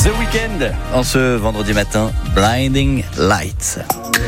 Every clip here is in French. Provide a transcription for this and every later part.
The Weeknd, en ce vendredi matin, Blinding Lights.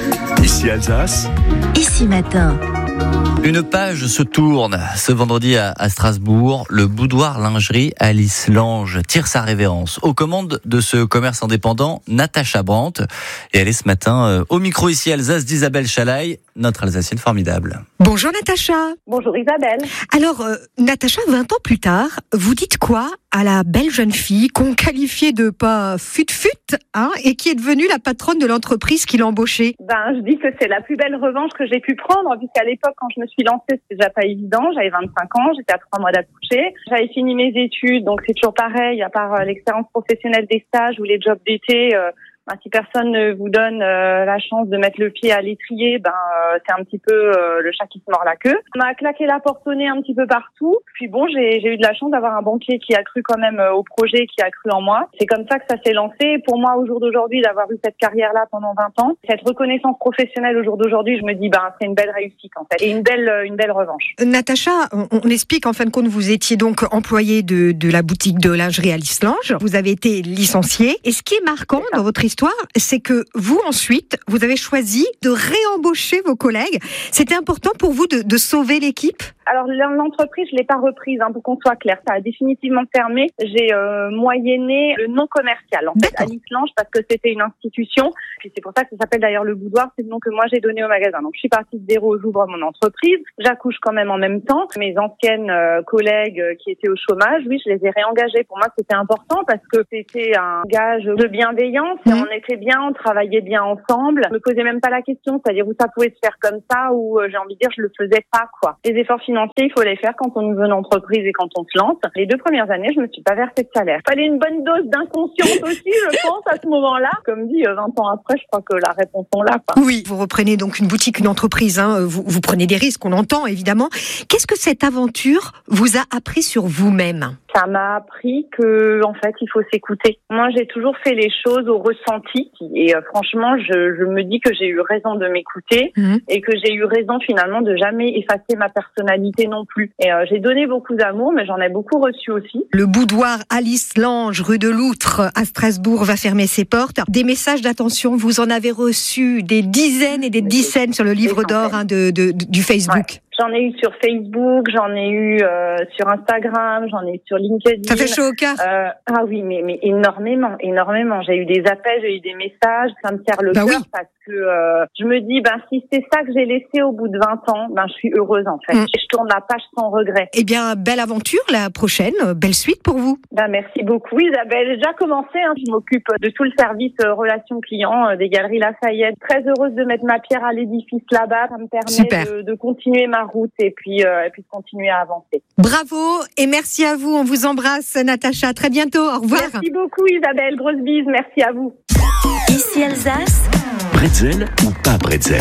Ici Alsace. Ici matin. Une page se tourne ce vendredi à Strasbourg. Le boudoir lingerie Alice Lange tire sa révérence. Aux commandes de ce commerce indépendant, Natacha Brandt. Et elle est ce matin au micro ici Alsace d'Isabelle Chalaï, notre Alsacienne formidable. Bonjour Natacha. Bonjour Isabelle. Alors Natacha, 20 ans plus tard, vous dites quoi à la belle jeune fille qu'on qualifiait de pas fut-fut, et qui est devenue la patronne de l'entreprise qui l'a embauchée? Je dis que c'est la plus belle revanche que j'ai pu prendre, puisqu'à l'époque, quand je me suis lancée, c'était déjà pas évident. J'avais 25 ans, j'étais à 3 mois d'accoucher. J'avais fini mes études, donc c'est toujours pareil, à part l'expérience professionnelle des stages ou les jobs d'été. Si personne ne vous donne la chance de mettre le pied à l'étrier, c'est un petit peu le chat qui se mord la queue. On m'a claqué la porte au nez un petit peu partout. Puis bon, j'ai eu de la chance d'avoir un banquier qui a cru quand même au projet, qui a cru en moi. C'est comme ça que ça s'est lancé. Et pour moi, au jour d'aujourd'hui, d'avoir eu cette carrière-là pendant 20 ans, cette reconnaissance professionnelle au jour d'aujourd'hui, je me dis, c'est une belle réussite en fait, et une belle revanche. Natacha, on explique en fin de compte, vous étiez donc employée de la boutique de lingerie Alice Lange. Vous avez été licenciée. Et ce qui est marquant dans votre histoire, c'est que vous, ensuite, vous avez choisi de réembaucher vos collègues. C'était important pour vous de sauver l'équipe? Alors l'entreprise, je l'ai pas reprise, pour qu'on soit clair. Ça a définitivement fermé. J'ai moyenné le nom commercial, en fait, Alice Lange, parce que c'était une institution. Puis c'est pour ça que ça s'appelle d'ailleurs le boudoir. C'est le nom que moi j'ai donné au magasin. Donc je suis partie de zéro, j'ouvre mon entreprise. J'accouche quand même en même temps. Mes anciennes collègues qui étaient au chômage, oui, je les ai réengagées. Pour moi, c'était important parce que c'était un gage de bienveillance. Et on était bien, on travaillait bien ensemble. Je me posais même pas la question, c'est-à-dire où ça pouvait se faire comme ça, ou j'ai envie de dire, je le faisais pas, quoi. Les efforts financiers, il faut les faire quand on ouvre une entreprise et quand on se lance. Les 2 premières années, je me suis pas versé de salaire. Fallait une bonne dose d'inconscience aussi, je pense, à ce moment-là. Comme dit, 20 ans après, je crois que la réponse est là, quoi. Oui, vous reprenez donc une boutique, une entreprise, vous prenez des risques, on entend évidemment. Qu'est-ce que cette aventure vous a appris sur vous-même? Ça m'a appris que, en fait, il faut s'écouter. Moi, j'ai toujours fait les choses au ressenti. Et franchement, je me dis que j'ai eu raison de m'écouter et que j'ai eu raison finalement de jamais effacer ma personnalité non plus. Et j'ai donné beaucoup d'amour, mais j'en ai beaucoup reçu aussi. Le boudoir Alice Lange, rue de Loutre, à Strasbourg, va fermer ses portes. Des messages d'attention, vous en avez reçu des dizaines et des dizaines sur le livre d'or du Facebook. Ouais. J'en ai eu sur Facebook, j'en ai eu sur Instagram, j'en ai eu sur LinkedIn. Ça fait chaud au cœur. Ah oui, mais énormément. J'ai eu des appels, j'ai eu des messages, ça me serre le cœur parce que je me dis, si c'est ça que j'ai laissé au bout de 20 ans, je suis heureuse en fait. Je tourne la page sans regret. Eh bien, belle aventure la prochaine, belle suite pour vous. Merci beaucoup Isabelle. J'ai déjà commencé, je m'occupe de tout le service relations clients des Galeries Lafayette. Très heureuse de mettre ma pierre à l'édifice là-bas, ça me permet de continuer ma route et puis de continuer à avancer. Bravo et merci à vous. On vous embrasse, Natacha. À très bientôt. Au revoir. Merci beaucoup, Isabelle. Grosse bise. Merci à vous. Ici Alsace. Bretzel ou pas bretzel?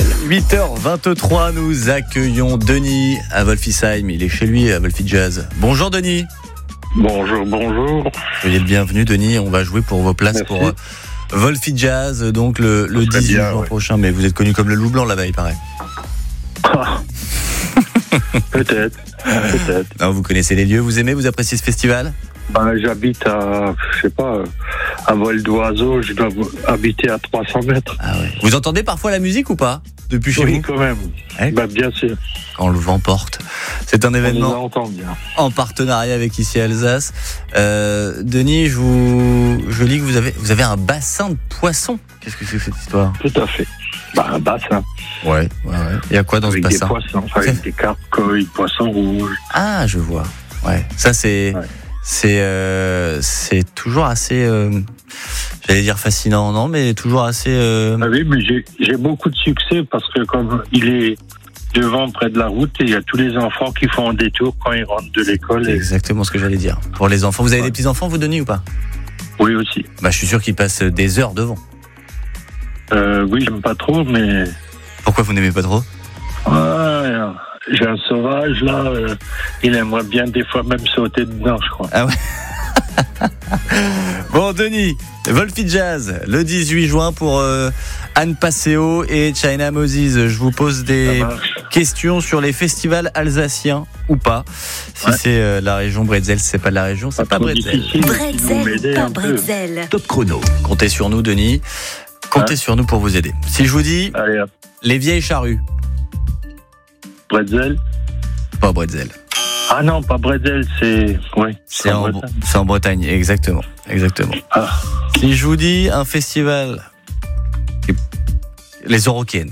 8h23, nous accueillons Denis à Wolfisheim. Il est chez lui à Wolfi Jazz. Bonjour Denis. Bonjour. Soyez le bienvenu Denis. On va jouer pour vos places pour Wolfi Jazz, donc le 18 juin prochain. Mais vous êtes connu comme le loup blanc là-bas, il paraît. Peut-être. Non, vous connaissez les lieux, vous aimez, vous appréciez ce festival? J'habite à vol d'oiseau, je dois habiter à 300 mètres. Ah ouais. Vous entendez parfois la musique ou pas depuis chez vous? Oui, quand même. Ouais. Bien sûr. Quand le vent porte. C'est un événement on entend bien. En partenariat avec ici Alsace. Denis, je lis que vous avez un bassin de poissons. Qu'est-ce que c'est que cette histoire? Tout à fait. Un bassin. Ouais. Il y a quoi dans ce bassin? Avec des poissons, avec des carpes, des poissons rouges. Ah, je vois. Ouais. Ça c'est toujours assez j'allais dire fascinant, non, mais toujours assez Oui, mais j'ai beaucoup de succès parce que comme il est devant près de la route, et il y a tous les enfants qui font un détour quand ils rentrent de l'école. C'est exactement ce que j'allais dire. Pour les enfants, vous avez des petits enfants, vous Denis, ou pas? Oui, aussi. Je suis sûr qu'ils passent des heures devant. Oui, j'aime pas trop, mais... Pourquoi vous n'aimez pas trop? J'ai un sauvage, là, il aimerait bien des fois même sauter dedans, je crois. Ah ouais. Bon, Denis, Wolfi Jazz, le 18 juin pour Anne Passeo et China Moses. Je vous pose des question sur les festivals alsaciens ou pas. Si c'est la région Bretzel, si c'est pas de la région, c'est pas Bretzel. Bretzel, pas Bretzel. Top chrono. Comptez sur nous, Denis. Comptez sur nous pour vous aider. Si je vous dis Allez, hop. les vieilles charrues, Bretzel. pas Bretzel. Ah non, pas Bretzel, c'est... Oui, C'est en Bretagne, exactement. Ah. Si je vous dis un festival, les Eurokéennes.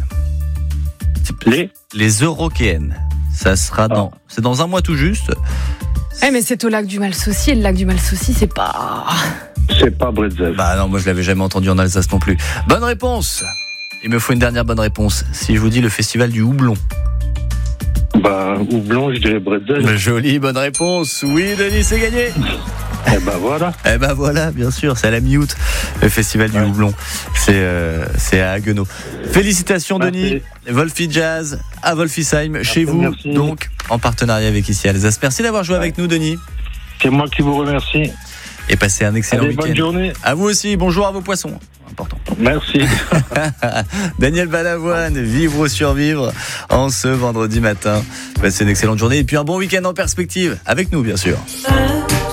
Les Eurokéennes. Ça sera c'est dans un mois tout juste. Mais c'est au lac du Malsaucy, et le lac du Malsaucy, c'est pas... C'est pas Bretzel. Bah non, moi je l'avais jamais entendu en Alsace non plus. Bonne réponse. Il me faut une dernière bonne réponse. Si je vous dis le festival du houblon. Bah, houblon, je dirais Bretzel. Jolie bonne réponse. Oui, Denis, c'est gagné. Eh ben voilà, bien sûr, c'est à la mi-août, le festival du houblon. C'est à Haguenau. Félicitations, Merci. Denis. Wolfie Jazz à Wolfisheim, chez vous, merci. donc en partenariat avec Ici Alsace. Merci d'avoir joué avec nous, Denis. C'est moi qui vous remercie. Et passez un excellent Allez, week-end. bonne journée. À vous aussi, bonjour à vos poissons. Important. Merci. Daniel Balavoine, vivre ou survivre en ce vendredi matin. Passez une excellente journée et puis un bon week-end en perspective avec nous, bien sûr.